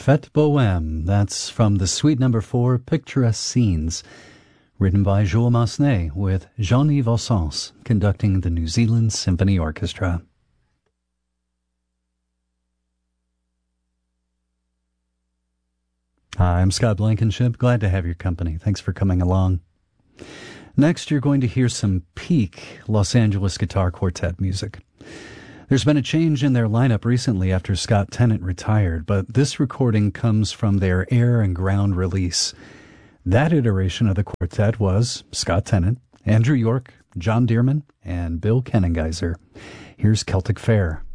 Fête Bohème, that's from the Suite No. 4, Picturesque Scenes, written by Jules Massenet, with Jean-Yves Ossens conducting the New Zealand Symphony Orchestra. Hi, I'm Scott Blankenship. Glad to have your company. Thanks for coming along. Next, you're going to hear some peak Los Angeles Guitar Quartet music. There's been a change in their lineup recently after Scott Tennant retired, but this recording comes from their Air and Ground release. That iteration of the quartet was Scott Tennant, Andrew York, John Dearman, and Bill Kennengeiser. Here's Celtic Fair.